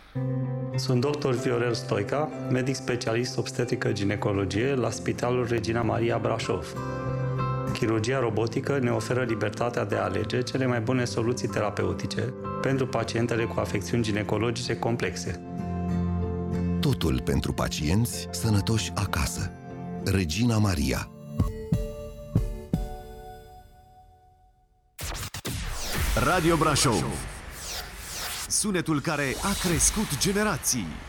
Sunt dr. Viorel Stoica, medic specialist obstetrică-ginecologie la Spitalul Regina Maria Brașov. Chirurgia robotică ne oferă libertatea de a alege cele mai bune soluții terapeutice pentru pacientele cu afecțiuni ginecologice complexe. Totul pentru pacienți sănătoși acasă. Regina Maria. Radio Brașov. Sunetul care a crescut generații.